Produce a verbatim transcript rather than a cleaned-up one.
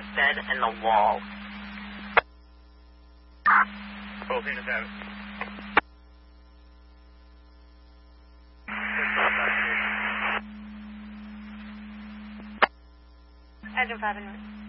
bed and the wall. Both in about. Engine five and